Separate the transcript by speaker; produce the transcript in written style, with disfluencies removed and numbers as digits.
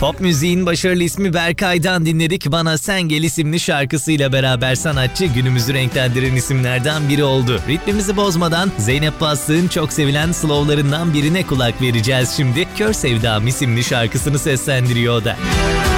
Speaker 1: Pop müziğin başarılı ismi Berkay'dan dinledik. Bana Sen Gel isimli şarkısıyla beraber sanatçı günümüzü renklendiren isimlerden biri oldu. Ritmimizi bozmadan Zeynep Bastık'ın çok sevilen slowlarından birine kulak vereceğiz şimdi. Kör Sevdam isimli şarkısını seslendiriyor o da.